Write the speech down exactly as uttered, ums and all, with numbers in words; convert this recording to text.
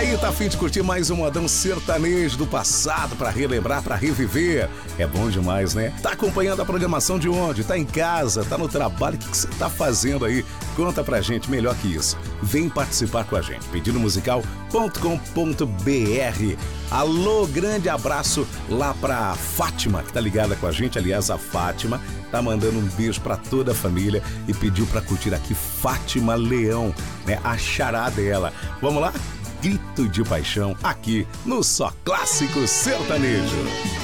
aí, tá a fim de curtir mais um modão sertanejo do passado pra relembrar, pra reviver? É bom demais, né? Tá acompanhando a programação de onde? Tá em casa? Tá no trabalho? O que você tá fazendo aí? Conta pra gente melhor que isso. Vem participar com a gente. pedido musical ponto com ponto b r. Alô, grande abraço lá pra Fátima, que tá ligada com a gente. Aliás, a Fátima tá mandando um beijo pra toda a família e pediu pra curtir aqui Fátima Leão, né? A xará dela. Vamos lá? Grito de paixão aqui no Só Clássico Sertanejo.